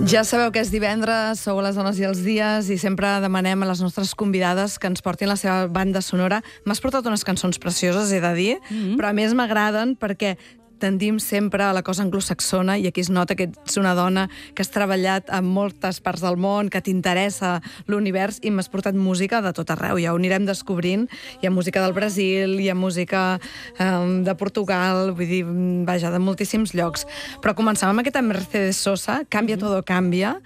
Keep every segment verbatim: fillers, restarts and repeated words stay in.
Ja sabeu que és divendres, sou les dones i els dies, i sempre demanem a les nostres convidades que ens portin la seva banda sonora. M'has portat unes cançons precioses, he de dir, mm-hmm. però a més m'agraden perquè tendim sempre a la cosa anglosaxona i aquí es nota que ets una dona que has treballat en moltes parts del món, que t'interessa l'univers, i m'has portat música de tot arreu. Ja ho anirem descobrint. Hi ha música del Brasil, hi ha música um, de Portugal, vull dir, vaja, de moltíssims llocs. Però començàvem amb aquesta Mercedes Sosa, Cambia todo cambia,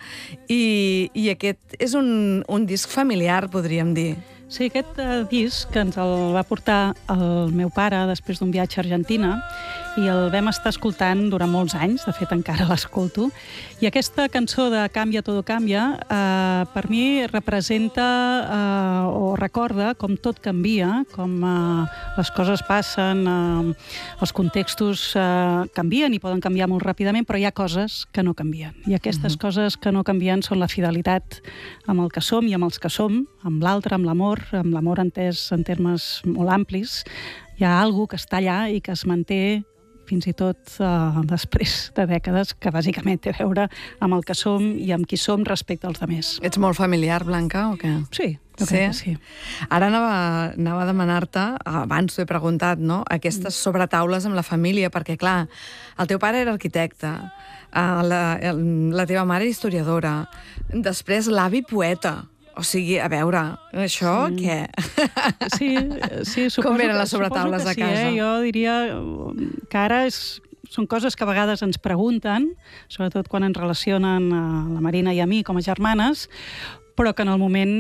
i, i aquest és un, un disc familiar, podríem dir. Sí, aquest uh, disc que ens el va portar el meu pare després d'un viatge a Argentina, i el vam estar escoltant durant molts anys, de fet encara l'escolto, i aquesta cançó de Cambia todo cambia eh, per mi representa eh, o recorda com tot canvia, com eh, les coses passen, eh, els contextos eh, canvien i poden canviar molt ràpidament, però hi ha coses que no canvien. I aquestes uh-huh. coses que no canvien són la fidelitat amb el que som i amb els que som, amb l'altre, amb l'amor, amb l'amor entès en termes molt amplis. Hi ha alguna que està allà i que es manté fins i tot uh, després de dècades, que bàsicament té a veure amb el que som i amb qui som respecte als altres. Ets molt familiar, Blanca, o què? Sí, jo sí? crec que sí. Ara anava, anava a demanar-te, abans t'ho he preguntat, no? Aquestes mm. sobretaules amb la família, perquè, clar, el teu pare era arquitecte, uh, la, la teva mare era historiadora, després l'avi poeta. O sigui, a veure, això sí. què? Sí, sí, suposo com eren que, les sobretaules que a casa? Sí, eh? Jo diria que ara és, són coses que a vegades ens pregunten, sobretot quan ens relacionen a la Marina i a mi com a germanes, però que en el moment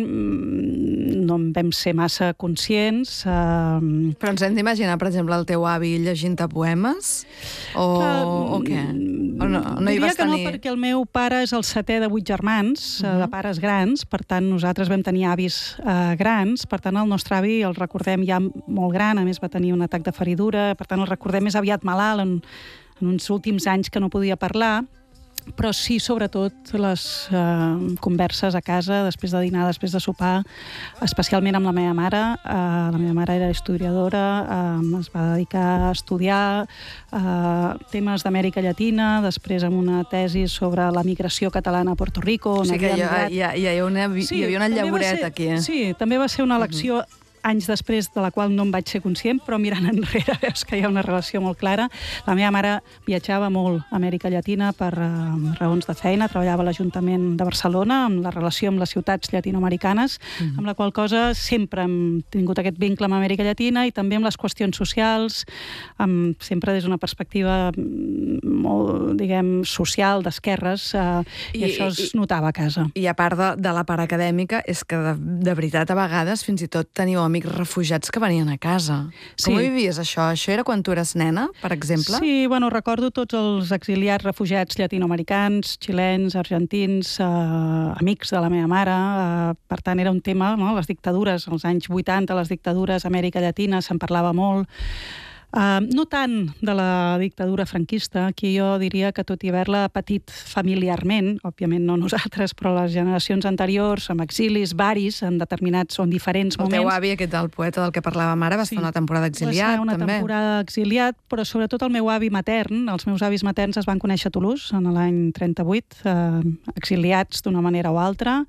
no en vam ser massa conscients. Uh... Però ens hem d'imaginar, per exemple, el teu avi llegint-te poemes? O, uh, o què? O no, no hi vas que tenir... no, perquè el meu pare és el setè de vuit germans, uh-huh. de pares grans, per tant, nosaltres vam tenir avis uh, grans, per tant, el nostre avi el recordem ja molt gran, a més va tenir un atac de feridura, per tant, el recordem més aviat malalt, en, en uns últims anys que no podia parlar, però sí, sobretot, les eh, converses a casa, després de dinar, després de sopar, especialment amb la meva mare. Eh, la meva mare era historiadora, eh, es va dedicar a estudiar eh, temes d'Amèrica Llatina, després amb una tesi sobre la migració catalana a Puerto Rico. O sigui que hi, ha, hi, ha, hi, ha una, sí, hi havia una llavoreta aquí. Eh? Sí, també va ser una elecció... Uh-huh. anys després, de la qual no em vaig ser conscient, però mirant enrere veus que hi ha una relació molt clara. La meva mare viatjava molt a Amèrica Llatina per uh, raons de feina, treballava a l'Ajuntament de Barcelona, amb la relació amb les ciutats llatinoamericanes, mm. amb la qual cosa sempre hem tingut aquest vincle amb Amèrica Llatina i també amb les qüestions socials, amb, sempre des d'una perspectiva molt, diguem, social, d'esquerres, uh, i, i això es notava a casa. I a part de, de la part acadèmica, és que de, de veritat a vegades fins i tot teniu amics refugiats que venien a casa. Sí. Com ho vivies, això? Això era quan tu eres nena, per exemple? Sí, bueno, recordo tots els exiliats refugiats llatinoamericans, xilens, argentins, eh, amics de la meva mare. Eh, per tant, era un tema, no? Les dictadures, als anys vuitanta, les dictadures a Amèrica Llatina, se'n parlava molt. Uh, no tant de la dictadura franquista, aquí jo diria que tot i haver-la patit familiarment, òbviament no nosaltres, però les generacions anteriors, amb exilis varis, en determinats o en diferents el moments... El teu avi, aquest, el poeta del que parlàvem ara, va sí, estar una temporada exiliat, va estar una també. temporada exiliat, però sobretot el meu avi matern, els meus avis materns es van conèixer a Toulouse en l'any trenta-vuit, eh, exiliats d'una manera o altra,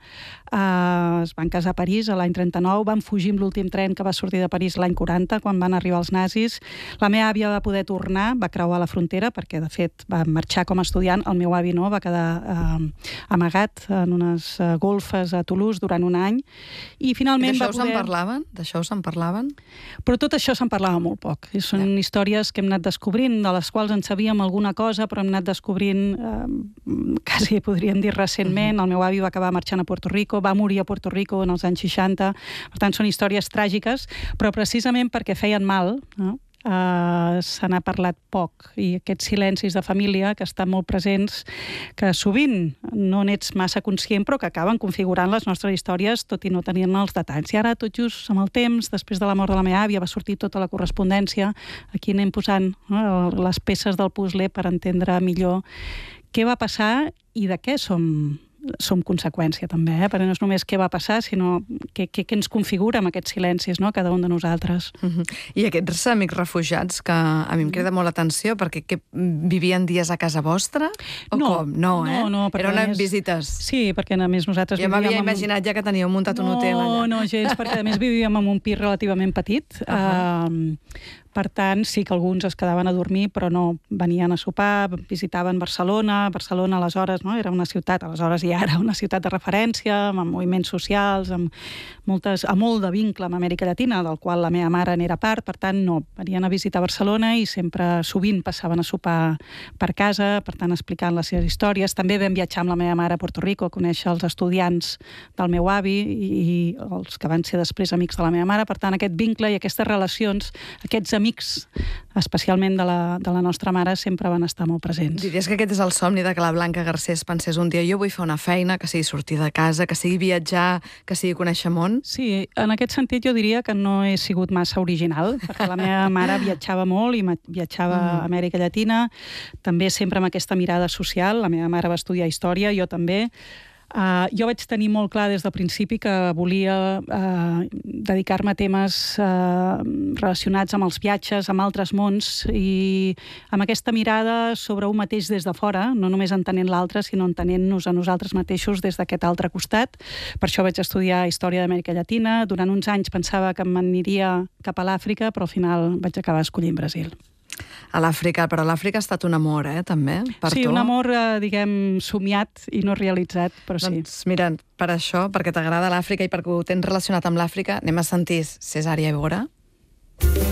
eh, es van casar a París l'any trenta-nou, van fugir amb l'últim tren que va sortir de París l'any quaranta, quan van arribar els nazis. La meva àvia va poder tornar, va creuar la frontera, perquè, de fet, va marxar com a estudiant. El meu avi no, va quedar eh, amagat en unes eh, golfes a Toulouse durant un any. I finalment I va d'això poder... se'n parlaven? D'això se'n parlaven? Però tot això se'n parlava molt poc. I són ja. històries que hem anat descobrint, de les quals en sabíem alguna cosa, però hem anat descobrint, eh, quasi podríem dir recentment. Uh-huh. El meu avi va acabar marxant a Puerto Rico, va morir a Puerto Rico en els anys seixanta. Per tant, són històries tràgiques, però precisament perquè feien mal, no? Uh, se n'ha parlat poc, i aquests silencis de família que estan molt presents, que sovint no n'ets massa conscient, però que acaben configurant les nostres històries, tot i no tenir-ne els detalls. I ara, tot just amb el temps, després de la mort de la meva àvia, va sortir tota la correspondència. Aquí anem posant no, les peces del puzzle per entendre millor què va passar i de què som som conseqüència també, eh? Perquè no és només què va passar, sinó què, què, què ens configura amb aquests silencis, no? Cada un de nosaltres. Uh-huh. I aquests amics refugiats, que a mi em crida molt l'atenció, perquè que vivien dies a casa vostra? O no, com? No, eh? No, no, Eren a més, visites? Sí, perquè a més nosaltres jo vivíem... Jo m'havia amb... imaginat ja que teníeu muntat un no, hotel allà. No, no, gens, perquè a més vivíem en un pis relativament petit. Uh-huh. uh, per tant, sí que alguns es quedaven a dormir, però no venien a sopar, visitaven Barcelona. Barcelona, aleshores, no? Era una ciutat, aleshores i ara, una ciutat de referència, amb moviments socials, amb, moltes, amb molt de vincle amb Amèrica Llatina, del qual la meva mare n'era part, per tant, no. Venien a visitar Barcelona i sempre, sovint, passaven a sopar per casa, per tant, explicant les seves històries. També vam viatjar amb la meva mare a Puerto Rico a conèixer els estudiants del meu avi i, i els que van ser després amics de la meva mare. Per tant, aquest vincle i aquestes relacions, aquests amics, especialment de la, de la nostra mare, sempre van estar molt presents. Diries que aquest és el somni de que la Blanca Garcés pensés un dia jo vull fer una feina, que sigui sortir de casa, que sigui viatjar, que sigui conèixer món? Sí, en aquest sentit jo diria que no he sigut massa original, perquè la meva mare viatjava molt i viatjava a Amèrica Llatina, també sempre amb aquesta mirada social. La meva mare va estudiar història, jo també. Uh, jo vaig tenir molt clar des del principi que volia uh, dedicar-me a temes uh, relacionats amb els viatges, amb altres mons, i amb aquesta mirada sobre un mateix des de fora, no només entenent l'altre, sinó entenent-nos a nosaltres mateixos des d'aquest altre costat. Per això vaig estudiar Història d'Amèrica Llatina. Durant uns anys pensava que m'aniria cap a l'Àfrica, però al final vaig acabar escollint Brasil. A l'Àfrica, però l'Àfrica ha estat un amor, eh, també, per sí, tu. Un amor, eh, diguem, somiat i no realitzat, però sí. Doncs mira, per això, perquè t'agrada l'Àfrica i perquè ho tens relacionat amb l'Àfrica, anem a sentir Cesària Evora.